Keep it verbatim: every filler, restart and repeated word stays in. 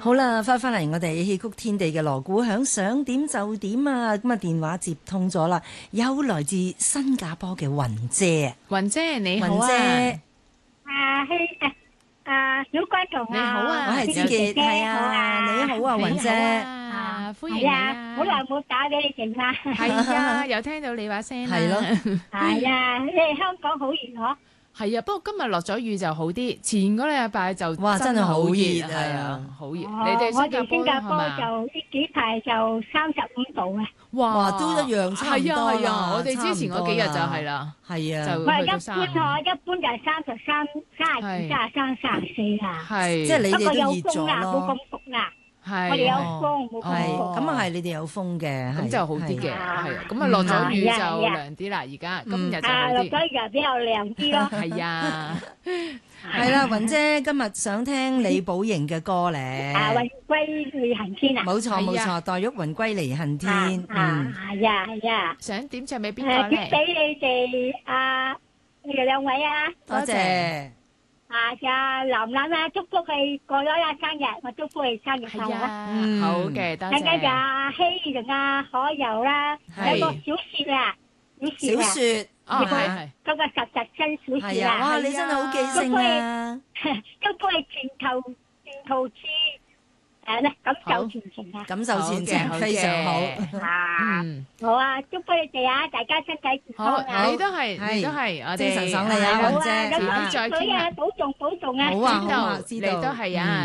好啦，翻返嚟我哋戲曲天地嘅鑼鼓響，想點就點啊！咁啊電話接通咗啦，有來自新加坡嘅雲姐啊， 雲姐你好啊， 雲姐啊希誒啊小觀眾啊， 你好啊， 我係之傑，係啊，你好啊，雲姐， 啊，歡迎你啊， 好耐冇打俾你哋啦， 係啊，有聽到你把聲啦， 係咯， 係啊，你哋香港好熱嗬？ 係啊，不過今日落咗雨就好啲，前個禮拜就哇真係好熱係啊，好熱。你哋我哋新加坡係嘛？ 就呢幾排就三十五度啊， 哇， 都一樣差唔多係啊係啊， 啦我哋之前嗰幾日就係啦， 係啊， 就唔係一去到三般嗬，一般就係三十三、三十二、三十三、三十四啊， 係， 即係你哋都不過有熱咗風啦，冇咯咁焗啦。 係， 我哋有風，冇係咁咁啊係，你哋有風嘅， 咁就好啲嘅， 係啊係啊，咁啊落咗雨就係啊係啊涼啲啦，而家今日就啊， 好啲， 落咗雨就比較涼啲咯。 係啊。 係啦，雲姐今日想聽李寶瑩嘅歌咧， 啊，運歸旅行天啊！ 冇錯冇係啊錯，黛玉雲歸離恨天， 啊嗯， 係啊係啊！ 想點唱俾邊誒， 個咧？ 接俾你哋啊，你哋兩位啊， 多謝， 啊呀，林林啊，祝福佢過咗啦生日，我祝福佢生日快樂啦！ 係啊， 嗯好嘅，多陣間就謝。 阿希同阿可柔啦， 係有個小説啊，小小説啊， 説哦，係係。 嗰個實實真小説係啊，哇， 啊， 你真係好記性啊！ 祝福佢前途前途似誒咧錦繡前程啊！ 感受前程好嘅非常好， 啊， 嗯， 好啊！祝福你哋啊，大家身體健康好， 啊！ 你都係， 係你都係，我哋精神爽利啊係雲姐好啊，咁遲啲再飲水啊， 傾啊。 保重保重啊！ 好啊好啊知道， 知道你都係啊。